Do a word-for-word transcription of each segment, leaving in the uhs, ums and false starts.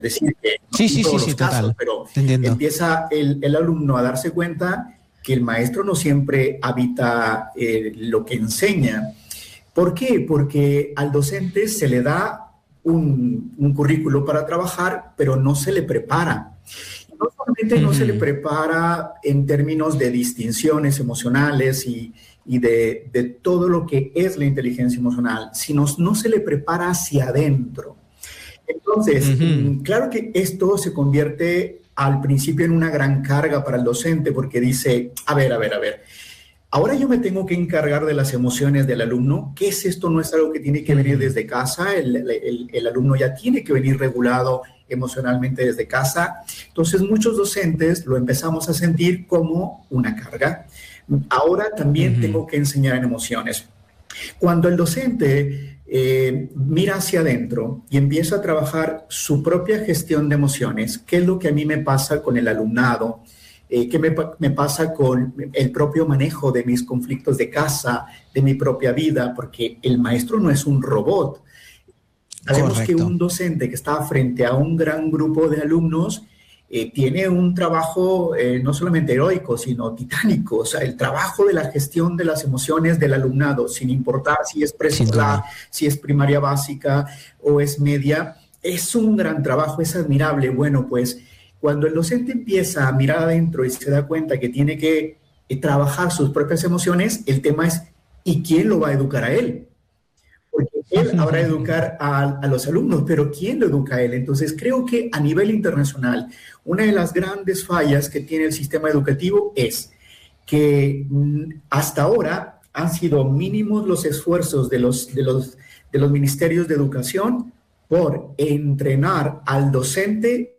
decir que no sí, en sí, todos sí, los sí, casos, total. pero Entiendo. empieza el, el alumno a darse cuenta que el maestro no siempre habita eh, lo que enseña. ¿Por qué? Porque al docente se le da un, un currículo para trabajar, pero no se le prepara. No solamente no se le Uh-huh. prepara en términos de distinciones emocionales y, y de, de todo lo que es la inteligencia emocional, sino no se le prepara hacia adentro. Entonces, Uh-huh. claro que esto se convierte al principio en una gran carga para el docente porque dice, a ver, a ver, a ver, ahora yo me tengo que encargar de las emociones del alumno. ¿Qué es esto? No es algo que tiene que venir Uh-huh. desde casa. El, el, el alumno ya tiene que venir regulado emocionalmente desde casa. Entonces, muchos docentes lo empezamos a sentir como una carga. Ahora también Uh-huh. tengo que enseñar en emociones. Cuando el docente eh, mira hacia adentro y empieza a trabajar su propia gestión de emociones, ¿qué es lo que a mí me pasa con el alumnado? Eh, ¿Qué me, me pasa con el propio manejo de mis conflictos de casa, de mi propia vida? Porque el maestro no es un robot. Sabemos que Correcto. un docente que está frente a un gran grupo de alumnos eh, tiene un trabajo eh, no solamente heroico, sino titánico. O sea, el trabajo de la gestión de las emociones del alumnado, sin importar si es Sin preescolar, duda. si es primaria básica o es media, es un gran trabajo, es admirable. Bueno, pues cuando el docente empieza a mirar adentro y se da cuenta que tiene que eh, trabajar sus propias emociones, el tema es, ¿y quién lo va a educar a él? Porque él habrá de educar a, a los alumnos, pero ¿quién lo educa a él? Entonces, creo que a nivel internacional, una de las grandes fallas que tiene el sistema educativo es que mm, hasta ahora han sido mínimos los esfuerzos de los, de los, de los ministerios de educación por entrenar al docente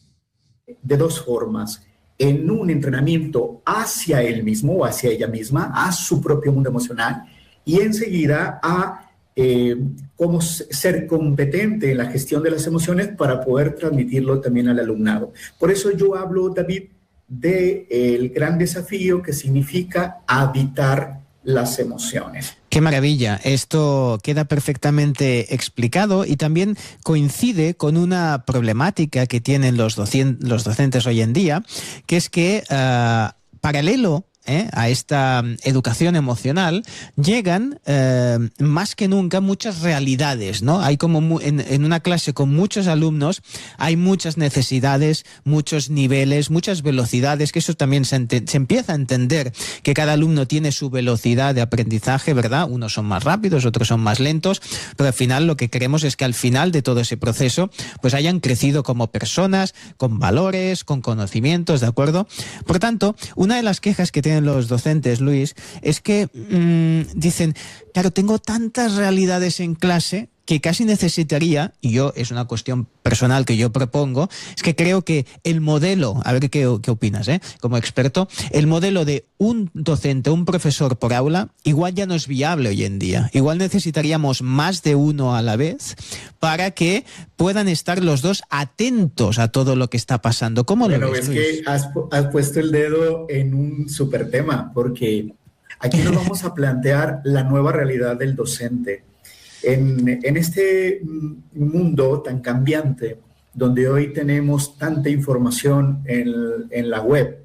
de dos formas. En un entrenamiento hacia él mismo o hacia ella misma, a su propio mundo emocional, y enseguida a Eh, cómo ser competente en la gestión de las emociones para poder transmitirlo también al alumnado. Por eso yo hablo, David, del de gran desafío que significa habitar las emociones. Qué maravilla, esto queda perfectamente explicado y también coincide con una problemática que tienen los, docien- los docentes hoy en día, que es que uh, paralelo ¿Eh? a esta educación emocional, llegan eh, más que nunca muchas realidades, ¿no? Hay como mu- en, en una clase con muchos alumnos, hay muchas necesidades, muchos niveles, muchas velocidades, que eso también se, ente- se empieza a entender que cada alumno tiene su velocidad de aprendizaje, ¿verdad? Unos son más rápidos, otros son más lentos, pero al final lo que queremos es que al final de todo ese proceso, pues hayan crecido como personas, con valores, con conocimientos, ¿de acuerdo? Por tanto, una de las quejas que tienen los docentes, Luis, es que mmm, dicen, claro, tengo tantas realidades en clase que casi necesitaría, y yo, es una cuestión personal que yo propongo, es que creo que el modelo, a ver qué, qué opinas, ¿eh? Como experto, el modelo de un docente, un profesor por aula, igual ya no es viable hoy en día. Igual necesitaríamos más de uno a la vez para que puedan estar los dos atentos a todo lo que está pasando. ¿Cómo Bueno, lo ves, es Luis? que has, has puesto el dedo en un súper tema, porque aquí nos vamos a plantear la nueva realidad del docente. En, en este mundo tan cambiante, donde hoy tenemos tanta información en, en la web,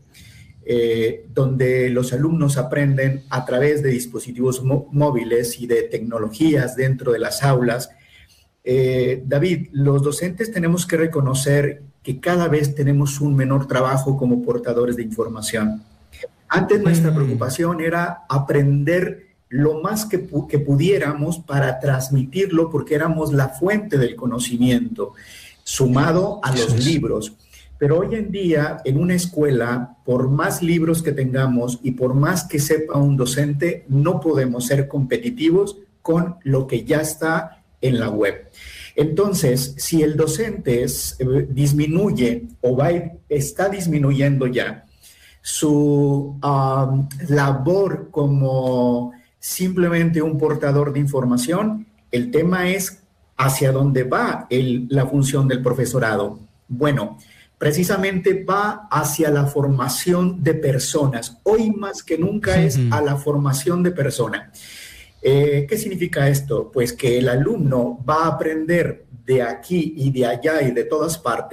eh, donde los alumnos aprenden a través de dispositivos móviles y de tecnologías dentro de las aulas, eh, David, los docentes tenemos que reconocer que cada vez tenemos un menor trabajo como portadores de información. Antes nuestra preocupación era aprender lo más que, pu que pudiéramos para transmitirlo porque éramos la fuente del conocimiento, sumado a Eso los es. libros. Pero hoy en día, en una escuela, por más libros que tengamos y por más que sepa un docente, no podemos ser competitivos con lo que ya está en la web. Entonces, si el docente es, eh, disminuye o va, está disminuyendo ya su um, labor como simplemente un portador de información, el tema es hacia dónde va el, la función del profesorado. Bueno, precisamente va hacia la formación de personas. Hoy más que nunca es a la formación de personas. Eh, ¿Qué significa esto? Pues que el alumno va a aprender de aquí y de allá y de todas partes.